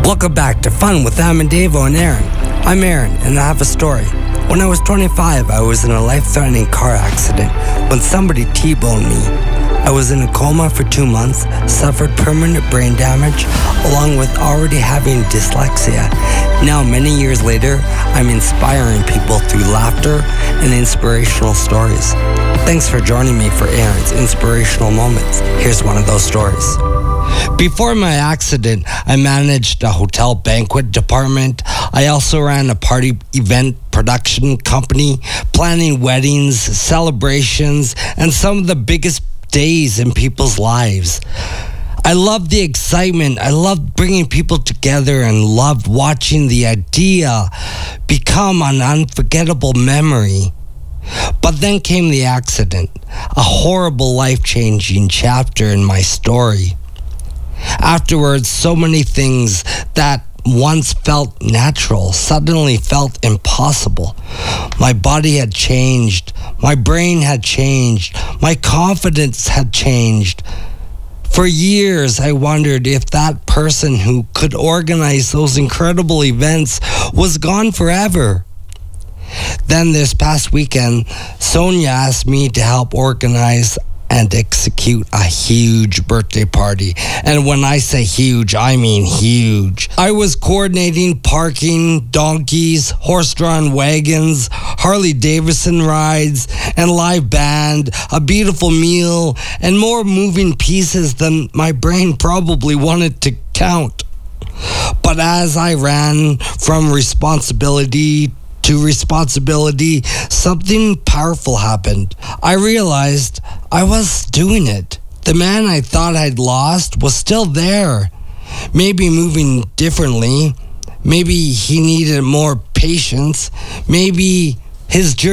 Welcome back to Fun with Am and Davo and Aaron. I'm Aaron, and I have a story. When I was 25, I was in a life-threatening car accident when somebody T-boned me. I was in a coma for 2 months, suffered permanent brain damage, along with already having dyslexia. Now, many years later, I'm inspiring people through laughter and inspirational stories. Thanks for joining me for Aaron's Inspirational Moments. Here's one of those stories. Before my accident, I managed a hotel banquet department. I also ran a party event production company, planning weddings, celebrations, and some of the biggest days in people's lives. I loved the excitement. I loved bringing people together and loved watching the idea become an unforgettable memory. But then came the accident, a horrible, life-changing chapter in my story. Afterwards, so many things that once felt natural suddenly felt impossible. My body had changed. My brain had changed. My confidence had changed. For years, I wondered if that person who could organize those incredible events was gone forever. Then this past weekend, Sonia asked me to help organize and execute a huge birthday party. And when I say huge, I mean huge. I was coordinating parking, donkeys, horse-drawn wagons, Harley-Davidson rides, and live band, a beautiful meal, and more moving pieces than my brain probably wanted to count. But as I ran from responsibility to responsibility, something powerful happened. I realized I was doing it. The man I thought I'd lost was still there. Maybe moving differently. Maybe he needed more patience. Maybe his journey